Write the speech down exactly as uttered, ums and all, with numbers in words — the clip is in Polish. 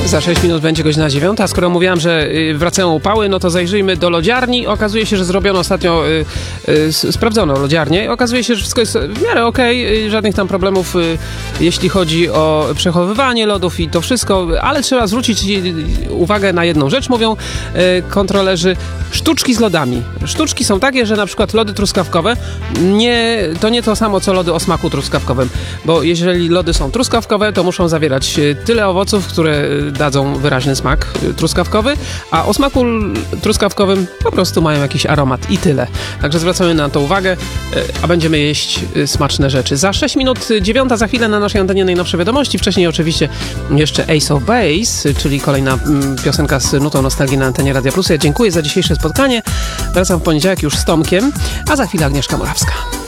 Za sześć minut będzie godzina dziewiąta. Skoro mówiłam, że wracają upały, no to zajrzyjmy do lodziarni. Okazuje się, że zrobiono ostatnio, y, y, sprawdzono lodziarnię. Okazuje się, że wszystko jest w miarę okej. Okay. Żadnych tam problemów, y, jeśli chodzi o przechowywanie lodów i to wszystko. Ale trzeba zwrócić uwagę na jedną rzecz, mówią y, kontrolerzy. Sztuczki z lodami. Sztuczki są takie, że na przykład lody truskawkowe nie, to nie to samo, co lody o smaku truskawkowym. Bo jeżeli lody są truskawkowe, to muszą zawierać tyle owoców, które dadzą wyraźny smak truskawkowy, a o smaku truskawkowym po prostu mają jakiś aromat i tyle. Także zwracamy na to uwagę, a będziemy jeść smaczne rzeczy. Za sześć minut dziewiąta, za chwilę na naszej antenie najnowsze wiadomości. Wcześniej oczywiście jeszcze Ace of Base, czyli kolejna piosenka z nutą nostalgii na antenie Radia Plus. Ja dziękuję za dzisiejsze spotkanie. Wracam w poniedziałek już z Tomkiem, a za chwilę Agnieszka Morawska.